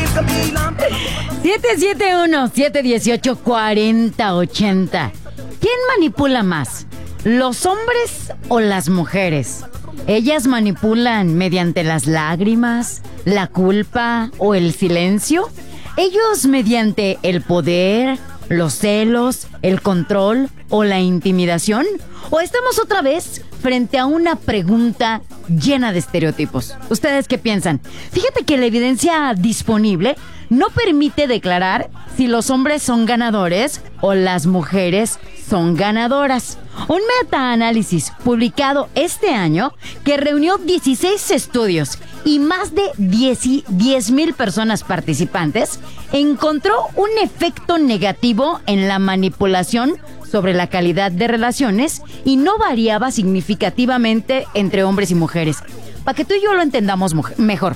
771-718-4080. ¿Quién manipula más? ¿Los hombres o las mujeres? ¿Ellas manipulan mediante las lágrimas, la culpa o el silencio? ¿Ellos mediante el poder, los celos, el control o la intimidación? ¿O estamos otra vez frente a una pregunta llena de estereotipos? ¿Ustedes qué piensan? Fíjate que la evidencia disponible no permite declarar si los hombres son ganadores o las mujeres son ganadoras. Un metaanálisis publicado este año que reunió 16 estudios y más de 10,000 personas participantes encontró un efecto negativo en la manipulación sobre la calidad de relaciones y no variaba significativamente entre hombres y mujeres. Para que tú y yo lo entendamos mejor,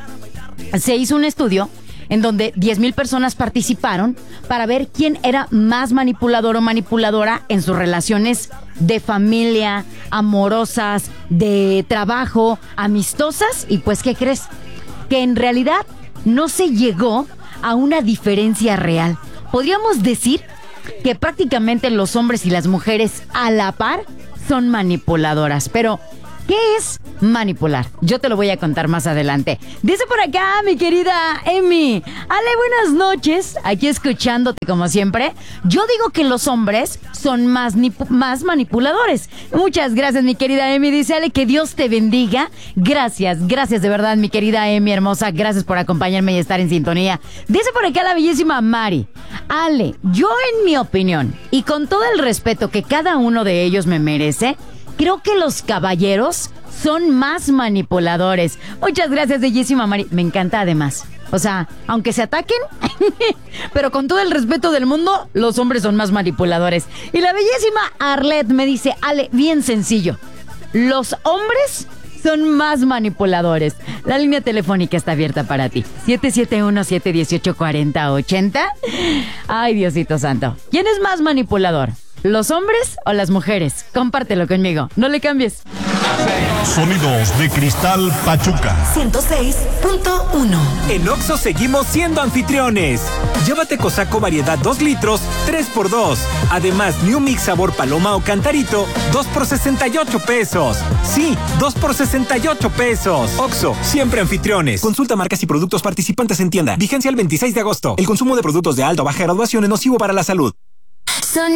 se hizo un estudio en donde 10,000 personas participaron para ver quién era más manipulador o manipuladora en sus relaciones de familia, amorosas, de trabajo, amistosas. Y pues, ¿qué crees? Que en realidad no se llegó a una diferencia real. Podríamos decir que prácticamente los hombres y las mujeres a la par son manipuladoras. Pero ¿qué es manipular? Yo te lo voy a contar más adelante. Dice por acá mi querida Emi: Ale, buenas noches. Aquí escuchándote como siempre. Yo digo que los hombres son más manipuladores. Muchas gracias, mi querida Emi. Dice Ale, que Dios te bendiga. Gracias de verdad, mi querida Emi hermosa. Gracias por acompañarme y estar en sintonía. Dice por acá la bellísima Mari: Ale, yo en mi opinión, y con todo el respeto que cada uno de ellos me merece, creo que los caballeros son más manipuladores. Muchas gracias, bellísima Mari. Me encanta además. O sea, aunque se ataquen, pero con todo el respeto del mundo, los hombres son más manipuladores. Y la bellísima Arlet me dice: Ale, bien sencillo, los hombres son más manipuladores. La línea telefónica está abierta para ti. 771-718-4080. Ay, Diosito santo. ¿Quién es más manipulador? ¿Los hombres o las mujeres? Compártelo conmigo. No le cambies. Sonidos de Cristal Pachuca 106.1. En Oxxo seguimos siendo anfitriones. Llévate Cosaco variedad 2 litros, 3x2. Además, New Mix sabor paloma o cantarito, 2 por 68 pesos. Sí, 2 por 68 pesos. Oxxo, siempre anfitriones. Consulta marcas y productos participantes en tienda. Vigencia el 26 de agosto. El consumo de productos de alta o baja graduación es nocivo para la salud.